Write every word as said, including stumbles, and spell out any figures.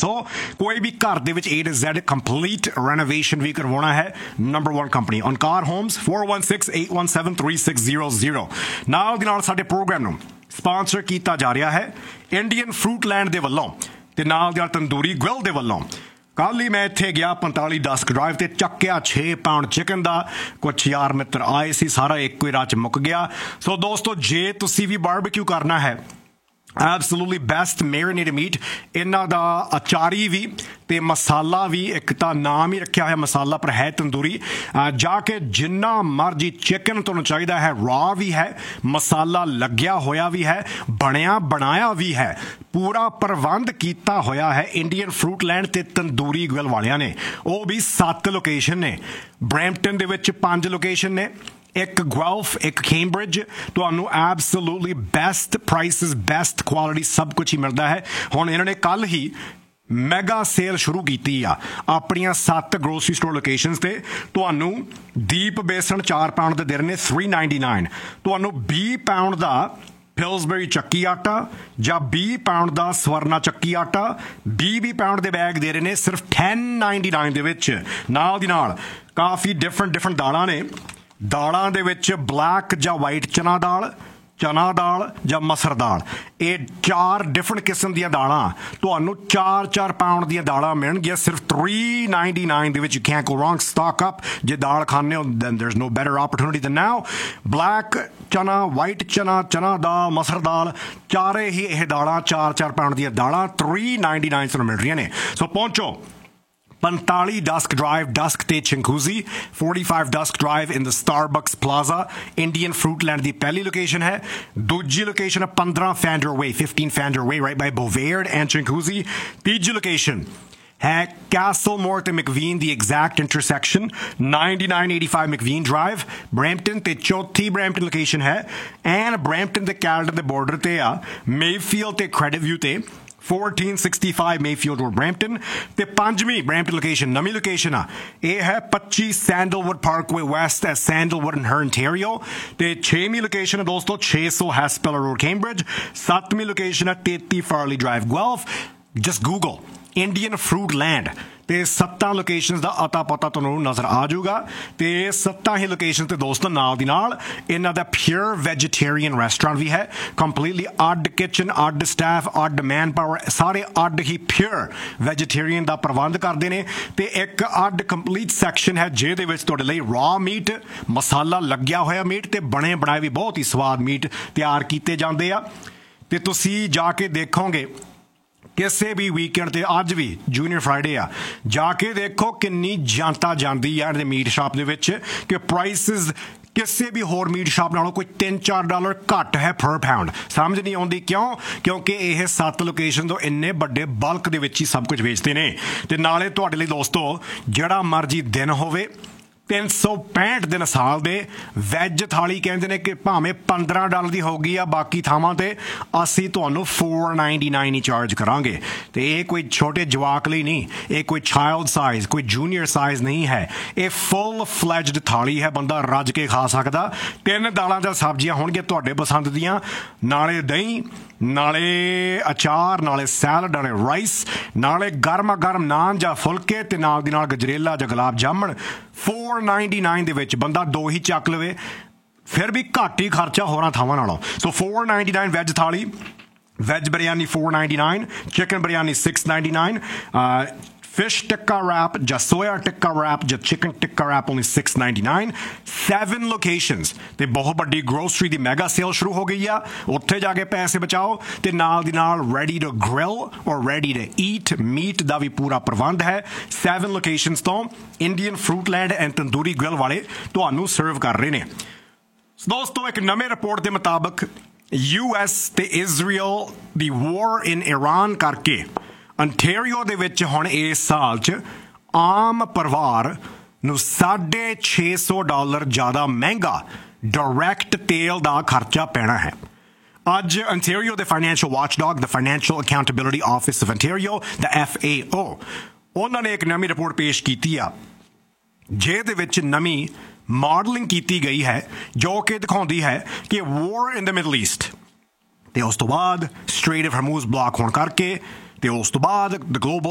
ਸੋ ਕੋਈ ਵੀ ਘਰ ਦੇ ਵਿੱਚ A to Z complete renovation ਵੀ ਕਰਵਾਉਣਾ ਹੈ, number one company ਓਨਕਾਰ homes four one six, eight one seven, three six zero zero। ਨਾਲ ਦੀ ਨਾਲ ਸਾਡੇ ਪ੍ਰੋਗਰਾਮ ਨੂੰ ਸਪਾਂਸਰ ਕੀਤਾ ਜਾ ਰਿਹਾ ਹੈ ਇੰਡੀਅਨ ਫਰੂਟਲੈਂਡ ਦੇ ਵੱਲੋਂ ਤੇ ਨਾਲ ਦੀ ਨਾਲ ਤੰਦੂਰੀ ਗ੍ਰਿਲ ਦੇ ਵੱਲੋਂ। ਕੱਲ੍ਹ ਹੀ ਮੈਂ ਇੱਥੇ ਗਿਆ ਪੰਤਾਲੀ ਡਸਕ ਡਰਾਈਵ ਤੇ ਚੱਕਿਆ ਛੇ ਪਾਉਂਡ ਚਿਕਨ ਦਾ। ਕੁਛ ਯਾਰ ਮਿੱਤਰ ਆਏ ਸੀ, ਸਾਰਾ ਇੱਕੋ ਹੀ ਰਾਹ 'ਚ ਮੁੱਕ ਗਿਆ। ਸੋ ਦੋਸਤੋ, ਜੇ ਤੁਸੀਂ ਵੀ ਬਾਰਬੀਕਿਊ ਕਰਨਾ ਹੈ, ਐਬਸੋਲੂਟਲੀ ਬੈਸਟ ਮੈਰੀਨੇਟਡ ਮੀਟ। ਇਹਨਾਂ ਦਾ ਅਚਾਰੀ ਵੀ ਤੇ ਮਸਾਲਾ ਵੀ, ਇੱਕ ਤਾਂ ਨਾਮ ਹੀ ਰੱਖਿਆ ਹੋਇਆ ਮਸਾਲਾ ਪਰ ਹੈ ਤੰਦੂਰੀ। ਜਾ ਕੇ ਜਿੰਨਾ ਮਰਜੀ ਚਿਕਨ ਤੁਹਾਨੂੰ ਚਾਹੀਦਾ ਹੈ, ਰਾ ਵੀ ਹੈ, ਮਸਾਲਾ ਲੱਗਿਆ ਹੋਇਆ ਵੀ ਹੈ, ਬਣਿਆ ਬਣਾਇਆ ਵੀ ਹੈ, ਪੂਰਾ ਪ੍ਰਬੰਧ ਕੀਤਾ ਹੋਇਆ ਹੈ ਇੰਡੀਅਨ ਫਰੂਟਲੈਂਡ ਤੇ ਤੰਦੂਰੀ ਗ੍ਰਿਲ ਵਾਲਿਆਂ ਨੇ। ਉਹ ਵੀ ਸੱਤ ਲੋਕੇਸ਼ਨ ਨੇ, ਬਰੈਂਪਟਨ ਦੇ ਵਿੱਚ ਪੰਜ ਲੋਕੇਸ਼ਨ ਨੇ, ਇੱਕ ਗੁਆਲਫ, ਇੱਕ ਕੈਂਬਰਿਜ। ਤੁਹਾਨੂੰ absolutely best prices, best quality ਸਭ ਕੁਛ ਹੀ ਮਿਲਦਾ ਹੈ। ਹੁਣ ਇਹਨਾਂ ਨੇ ਕੱਲ੍ਹ ਹੀ ਮੈਗਾ ਸੇਲ ਸ਼ੁਰੂ ਕੀਤੀ ਆ ਆਪਣੀਆਂ ਸੱਤ ਗਰੋਸਰੀ ਸਟੋਰ ਲੋਕੇਸ਼ਨਸ ਤੇ। ਤੁਹਾਨੂੰ ਦੀਪ ਬੇਸਣ ਚਾਰ ਪਾਉਂਡ ਦੇ ਦੇ ਰਹੇ ਨੇ three ninety-nine। ਤੁਹਾਨੂੰ ਵੀਹ ਪਾਉਂਡ ਦਾ ਪਿਲਸਬਰੀ ਚੱਕੀ ਆਟਾ ਜਾਂ ਵੀਹ ਪਾਉਂਡ ਦਾ ਸਵਰਨਾ ਚੱਕੀ ਆਟਾ ਵੀਹ ਵੀਹ ਪਾਉਂਡ ਦੇ ਬੈਗ ਦੇ ਰਹੇ ਨੇ ਸਿਰਫ ten ninety-nine ਦੇ ਵਿੱਚ। ਨਾਲ ਦੀ ਨਾਲ ਕਾਫੀ ਡਿਫਰੈਂਟ ਡਿਫਰੈਂਟ ਦਾਲਾਂ ਨੇ। ਦਾਲਾਂ ਦੇ ਵਿੱਚ ਬਲੈਕ ਜਾਂ ਵਾਈਟ ਚਨਾ ਦਾਲ, ਚਨਾ ਦਾਲ ਜਾਂ ਮਸਰ ਦਾਲ, ਇਹ ਚਾਰ ਡਿਫਰੈਂਟ ਕਿਸਮ ਦੀਆਂ ਦਾਲਾਂ ਤੁਹਾਨੂੰ ਚਾਰ ਚਾਰ ਪਾਉਂਡ ਦੀਆਂ ਦਾਲਾਂ ਮਿਲਣਗੀਆਂ ਸਿਰਫ three ninety-nine ਦੇ ਵਿੱਚ। You can't go wrong, stock up। ਜੇ ਦਾਲ ਖਾਂਦੇ ਹੋ then there's no better opportunity than now। Black ਚਨਾ, ਵਾਈਟ ਚਨਾ, ਚਨਾ ਦਾਲ, ਮਸਰ ਦਾਲ, ਚਾਰੇ ਹੀ ਇਹ ਦਾਲਾਂ ਚਾਰ ਚਾਰ ਪਾਉਂਡ ਦੀਆਂ ਦਾਲਾਂ three ninety-nine ਤੋਂ ਮਿਲ ਰਹੀਆਂ ਨੇ। ਸੋ ਪਹੁੰਚੋ ਪੰਤਾਲੀ ਡਸਕ ਡਰਾਈਵ, ਡਸਕ ਤੇ ਚਿੰਕੂਜ਼ੀ, forty-five ਡਸਕ ਡਰਾਈਵ ਇਨ ਦ ਸਟਾਰਬਕਸ ਪਲਾਜ਼ਾ। ਇੰਡੀਅਨ ਫਰੂਟਲੈਂਡ ਦੀ ਪਹਿਲੀ ਲੋਕੇਸ਼ਨ ਹੈ। ਦੂਜੀ ਲੋਕੇਸ਼ਨ ਹੈ fifteen fender way, fifteen fender way right by ਬੋਵੇਅਰਡ and ਚਿੰਕੂਜ਼ੀ। ਤੀਜੀ ਲੋਕੇਸ਼ਨ ਹੈ ਕੈਸਲਮੋਰ ਤੇ ਮੈਕਵੀਨ ਦੀ exact intersection, ninety-nine eighty-five ਮੈਕਵੀਨ drive, Brampton. ਤੇ ਚੌਥੀ ਬਰੈਂਪਟਨ ਲੋਕੇਸ਼ਨ ਹੈ ਐਨ ਬਰੈਂਪਟਨ ਤੇ ਕੈਲਗਰੀ ਦੇ ਬਾਰਡਰ ਤੇ ਆ, ਮੇਫੀਲਡ ਤੇ ਕ੍ਰੈਡਿਟ ਵਿਊ ਤੇ fourteen sixty-five Mayfield road Brampton. ਤੇ ਪੰਜਵੀਂ ਬਰੈਂਪਟਨ ਲੋਕੇਸ਼ਨ, ਨਵੀਂ ਲੋਕੇਸ਼ਨ ਆ, ਇਹ ਹੈ twenty sandalwood Parkway West at sandalwood in Ontario. ਤੇ ਛੇਵੀਂ ਲੋਕੇਸ਼ਨ ਹੈ ਦੋਸਤੋ six hundred ਹੈਸਪੈਲਰ ਰੋਡ ਕੈਂਬਰਿਜ। ਸੱਤਵੀਂ ਲੋਕੇਸ਼ਨ ਹੈ thirty ਫਾਰਲੀ drive ਗੁਆਲਫ। Just Google Indian ਫਰੂਟਲੈਂਡ ਤੇ ਸੱਤਾਂ ਲੋਕੇਸ਼ਨਸ ਦਾ ਅਤਾ ਪਤਾ ਤੁਹਾਨੂੰ ਨਜ਼ਰ ਆ ਜਾਊਗਾ। ਤੇ ਸੱਤਾਂ ਹੀ ਲੋਕੇਸ਼ਨ ਤੇ ਦੋਸਤੋ ਨਾਲ ਦੀ ਨਾਲ ਇਹਨਾਂ ਦਾ ਪਿਓਰ ਵੈਜੀਟੇਰੀਅਨ ਰੈਸਟੋਰੈਂਟ ਵੀ ਹੈ। ਕੰਪਲੀਟਲੀ ਅੱਡ ਕਿਚਨ, ਅੱਡ ਸਟਾਫ, ਅੱਡ ਮੈਨ ਪਾਵਰ, ਸਾਰੇ ਅੱਡ ਹੀ ਪਿਓਰ ਵੈਜੀਟੇਰੀਅਨ ਦਾ ਪ੍ਰਬੰਧ ਕਰਦੇ ਨੇ। ਤੇ ਇੱਕ ਅੱਡ ਕੰਪਲੀਟ ਸੈਕਸ਼ਨ ਹੈ ਜਿਹਦੇ ਵਿੱਚ ਤੁਹਾਡੇ ਲਈ ਰਾ ਮੀਟ, ਮਸਾਲਾ ਲੱਗਿਆ ਹੋਇਆ ਮੀਟ ਤੇ ਬਣੇ ਬਣਾਏ ਵੀ ਬਹੁਤ ਹੀ ਸਵਾਦ ਮੀਟ ਤਿਆਰ ਕੀਤੇ ਜਾਂਦੇ ਆ। ਤੇ ਤੁਸੀਂ ਜਾ ਕੇ ਦੇਖੋਗੇ ਕਿਸੇ ਵੀ ਵੀਕਐਂਡ ਤੇ, ਅੱਜ ਵੀ ਜੂਨੀਅਰ ਫਰਾਈਡੇ ਆ, ਜਾ ਕੇ ਦੇਖੋ ਕਿੰਨੀ ਜਨਤਾ ਜਾਂਦੀ ਆ ਇਹਦੇ ਮੀਟ ਸ਼ਾਪ ਦੇ ਵਿੱਚ ਕਿ ਪ੍ਰਾਈਸਿਸ ਕਿਸੇ ਵੀ ਹੋਰ ਮੀਟ ਸ਼ਾਪ ਨਾਲੋਂ ਕੋਈ ਤਿੰਨ ਚਾਰ ਡਾਲਰ ਘੱਟ ਹੈ ਪਰ ਪਾਉਂਡ। ਸਮਝ ਨਹੀਂ ਆਉਂਦੀ ਕਿਉਂ? ਕਿਉਂਕਿ ਇਹ ਸੱਤ ਲੋਕੇਸ਼ਨ ਤੋਂ ਇੰਨੇ ਵੱਡੇ ਬਲਕ ਦੇ ਵਿੱਚ ਹੀ ਸਭ ਕੁਝ ਵੇਚਦੇ ਨੇ। ਤੇ ਨਾਲੇ ਤੁਹਾਡੇ ਲਈ ਦੋਸਤੋ ਜਿਹੜਾ ਮਰਜ਼ੀ ਦਿਨ ਹੋਵੇ, ਤਿੰਨ ਸੌ ਪੈਂਹਠ ਦਿਨ ਸਾਲ ਦੇ, ਵੈਜ ਥਾਲੀ ਕਹਿੰਦੇ ਨੇ ਕਿ ਭਾਵੇਂ ਪੰਦਰਾਂ ਡਾਲਰ ਦੀ ਹੋਊਗੀ ਆ, ਬਾਕੀ ਥਾਵਾਂ ਤੇ ਅਸੀਂ ਤੁਹਾਨੂੰ four ninety-nine ਹੀ ਚਾਰਜ ਕਰਾਂਗੇ। ਤੇ ਇਹ ਕੋਈ ਛੋਟੇ ਜਵਾਕ ਲਈ ਨਹੀਂ, ਇਹ ਕੋਈ ਚਾਈਲਡ ਸਾਈਜ਼, ਕੋਈ ਜੂਨੀਅਰ ਸਾਈਜ਼ ਨਹੀਂ ਹੈ। ਇਹ ਫੁੱਲ ਫਲੈਜਡ ਥਾਲੀ ਹੈ, ਬੰਦਾ ਰੱਜ ਕੇ ਖਾ ਸਕਦਾ। ਤਿੰਨ ਦਾਲਾਂ ਜਾਂ ਸਬਜ਼ੀਆਂ ਹੋਣਗੀਆਂ ਤੁਹਾਡੇ ਪਸੰਦ ਦੀਆਂ, ਨਾਲੇ ਦਹੀਂ, ਨਾਲੇ ਅਚਾਰ, ਨਾਲੇ ਸੈਲਡ, ਨਾਲੇ ਰਾਈਸ, ਨਾਲੇ ਗਰਮਾ ਗਰਮ ਨਾਨ ਜਾਂ ਫੁਲਕੇ, ਤੇ ਨਾਲ ਦੀ ਨਾਲ ਗਜਰੇਲਾ ਜਾਂ ਗੁਲਾਬ ਜਾਮਣ। four ninety-nine ਦੇ ਵਿੱਚ ਬੰਦਾ ਦੋ ਹੀ ਚੱਕ ਲਵੇ, ਫਿਰ ਵੀ ਘੱਟ ਹੀ ਖਰਚਾ ਹੋਰਾਂ ਥਾਵਾਂ ਨਾਲੋਂ। ਸੋ four ninety-nine ਵੈਜ ਥਾਲੀ, veg biryani four ninety-nine, chicken biryani six ninety-nine, fish tikka wrap ਜਾਂ soya tikka wrap ਜਾਂ chicken tikka wrap only six ninety-nine। seven locations ਤੇ ਬਹੁਤ ਵੱਡੀ ਗਰੋਸਰੀ ਦੀ ਮੈਗਾ ਸੇਲ ਸ਼ੁਰੂ ਹੋ ਗਈ ਆ। ਉੱਥੇ ਜਾ ਕੇ ਪੈਸੇ ਬਚਾਓ ਤੇ ਨਾਲ ਦੀ ਨਾਲ ready to grill or ready to eat meat ਦਾ ਵੀ ਪੂਰਾ ਪ੍ਰਬੰਧ ਹੈ। seven locations ਤੋਂ ਇੰਡੀਅਨ ਫਰੂਟਲੈਂਡ ਐਂਡ ਤੰਦੂਰੀ ਗ੍ਰਿਲ ਵਾਲੇ ਤੁਹਾਨੂੰ ਸਰਵ ਕਰ ਰਹੇ ਨੇ। ਦੋਸਤੋ, ਇੱਕ ਨਵੇਂ ਰਿਪੋਰਟ ਦੇ ਮੁਤਾਬਕ ਯੂ ਐਸ ਤੇ ਇਜ਼ਰਾਈਲ ਦੀ ਵਾਰ ਇਨ ਇਰਾਨ ਕਰਕੇ ontario ਦੇ ਵਿੱਚ ਹੁਣ ਇਸ ਸਾਲ 'ਚ ਆਮ ਪਰਿਵਾਰ ਨੂੰ ਸਾਢੇ ਛੇ ਸੌ ਡਾਲਰ ਜ਼ਿਆਦਾ ਮਹਿੰਗਾ ਡਾਇਰੈਕਟ ਤੇਲ ਦਾ ਖਰਚਾ ਪੈਣਾ ਹੈ। ਅੱਜ ontario ਦੇ financial watchdog, the financial accountability office of ontario, the F A ਓ, ਉਹਨਾਂ ਨੇ ਇੱਕ ਨਵੀਂ ਰਿਪੋਰਟ ਪੇਸ਼ ਕੀਤੀ ਆ ਜਿਹਦੇ ਵਿੱਚ ਨਵੀਂ ਮਾਡਲਿੰਗ ਕੀਤੀ ਗਈ ਹੈ ਜੋ ਕਿ ਦਿਖਾਉਂਦੀ ਹੈ ਕਿ ਵਾਰ ਇਨ ਦ ਮਿਡਲ ਈਸਟ ਤੇ ਉਸ ਤੋਂ ਬਾਅਦ ਸਟ੍ਰੇਟ ਆਫ ਹਰਮੂਜ਼ ਬਲਾਕ ਹੋਣ ਕਰਕੇ ਤੇ ਉਸ ਤੋਂ ਬਾਅਦ ਦ ਗਲੋਬਲ